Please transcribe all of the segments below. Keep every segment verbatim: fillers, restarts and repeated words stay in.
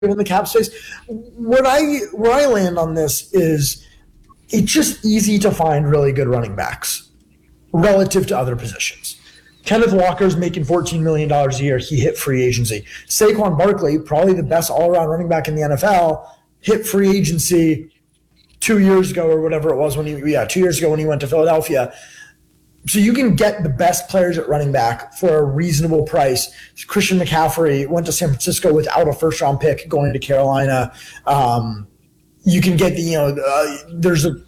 in the cap space. What I where I land on this is it's just easy to find really good running backs relative to other positions. Kenneth Walker's making fourteen million dollars a year. He hit free agency. Saquon Barkley, probably the best all-around running back in the N F L, hit free agency two years ago or whatever it was when he yeah two years ago when he went to Philadelphia. So you can get the best players at running back for a reasonable price. Christian McCaffrey went to San Francisco without a first-round pick going to Carolina. Um, you can get the, you know, uh, there's a,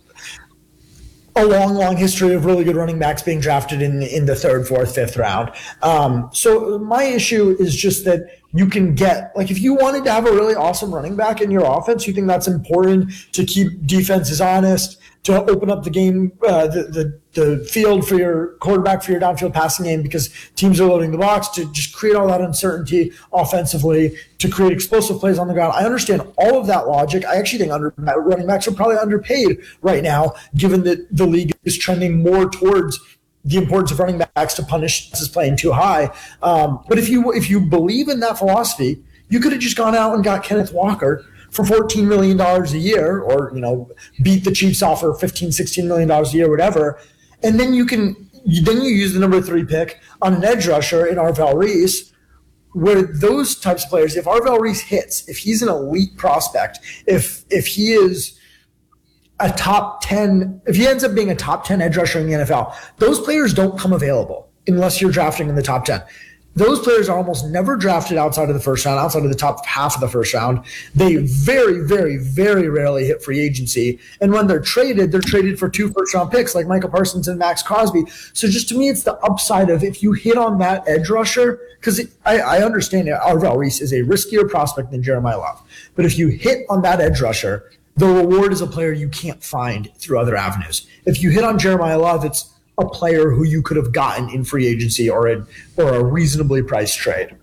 a long, long history of really good running backs being drafted in, in the third, fourth, fifth round. Um, so my issue is just that you can get, like if you wanted to have a really awesome running back in your offense, you think that's important to keep defenses honest, to open up the game, uh, the, the the field for your quarterback for your downfield passing game because teams are loading the box, to just create all that uncertainty offensively, to create explosive plays on the ground. I understand all of that logic. I actually think under, running backs are probably underpaid right now, given that the league is trending more towards the importance of running backs to punish is playing too high. Um, but if you if you believe in that philosophy, you could have just gone out and got Kenneth Walker for fourteen million dollars a year, or, you know, beat the Chiefs off for fifteen, sixteen million dollars a year, whatever. And then you can, then you use the number three pick on an edge rusher in Arvell Reese, where those types of players, if Arvell Reese hits, if he's an elite prospect, if, if he is a top ten, if he ends up being a top ten edge rusher in the N F L, those players don't come available unless you're drafting in the top ten. Those players are almost never drafted outside of the first round, outside of the top half of the first round. They very, very, very rarely hit free agency. And when they're traded, they're traded for two first-round picks like Michael Parsons and Max Crosby. So just to me, it's the upside of if you hit on that edge rusher, because I, I understand that Arvell Reese is a riskier prospect than Jeremiah Love. But if you hit on that edge rusher, the reward is a player you can't find through other avenues. If you hit on Jeremiah Love, it's a player who you could have gotten in free agency or a, or a reasonably priced trade.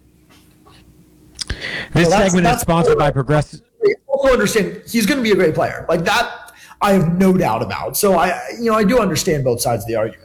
This so that's, segment that's is sponsored by Progressive. I also understand he's going to be a great player. Like that, I have no doubt about. So I, you know, I do understand both sides of the argument.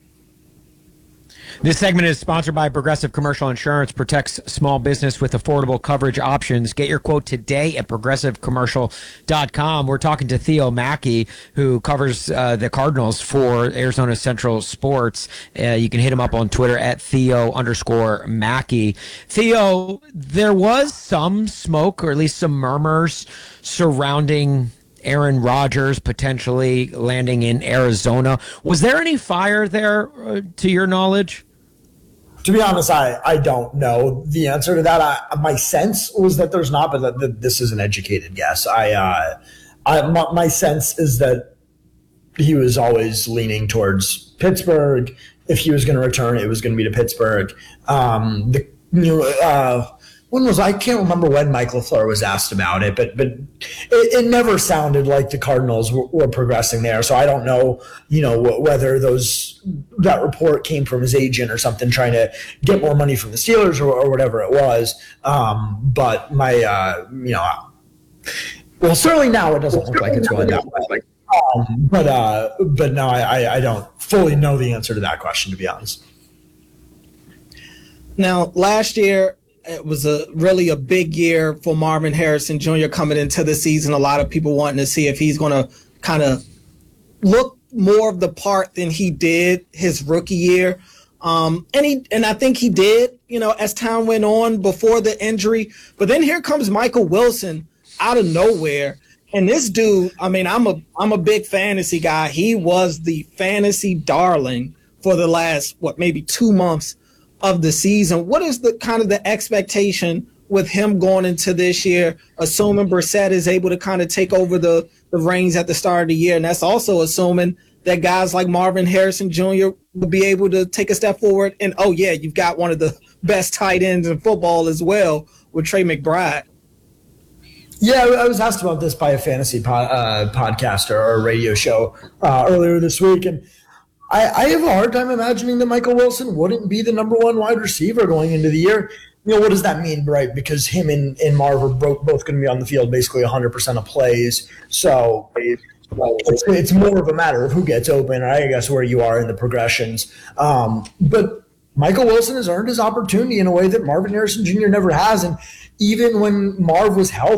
This segment is sponsored by Progressive Commercial Insurance. Protects small business with affordable coverage options. Get your quote today at progressive commercial dot com. We're talking to Theo Mackey, who covers uh, the Cardinals for Arizona Central Sports. Uh, you can hit him up on Twitter at Theo underscore Mackey. Theo, there was some smoke, or at least some murmurs, surrounding Aaron Rodgers potentially landing in Arizona. Was there any fire there, uh, to your knowledge? To be honest, I, I don't know the answer to that. I, my sense was that there's not, but that, that this is an educated guess. I, uh, I my, my sense is that he was always leaning towards Pittsburgh. If he was going to return, it was going to be to Pittsburgh. Um, the you know, uh, when was I can't remember when Mike LaFleur was asked about it, but but it, it never sounded like the Cardinals were, were progressing there. So I don't know, you know, whether those that report came from his agent or something, trying to get more money from the Steelers or, or whatever it was. Um, but my, uh, you know, well, certainly now it doesn't look like it's going that way. Um, but uh, but no, I, I don't fully know the answer to that question, to be honest. Now, last year, it was a really a big year for Marvin Harrison Junior coming into the season. A lot of people wanting to see if he's going to kind of look more of the part than he did his rookie year. Um, and he, and I think he did, you know, as time went on before the injury. But then here comes Michael Wilson out of nowhere. And this dude, I mean, I'm a I'm a big fantasy guy. He was the fantasy darling for the last, what, maybe two months of the season. What is the kind of the expectation with him going into this year, assuming Brissett is able to kind of take over the, the reins at the start of the year? And that's also assuming that guys like Marvin Harrison Junior will be able to take a step forward. And, oh, yeah, you've got one of the best tight ends in football as well with Trey McBride. Yeah, I was asked about this by a fantasy pod, uh, podcaster or a radio show uh, earlier this week, and I, I have a hard time imagining that Michael Wilson wouldn't be the number one wide receiver going into the year. You know, what does that mean, right? Because him and, and Marv are both, both going to be on the field basically one hundred percent of plays. So it's, it's more of a matter of who gets open, or I guess where you are in the progressions. Um, but Michael Wilson has earned his opportunity in a way that Marvin Harrison Junior never has. And even when Marv was healthy,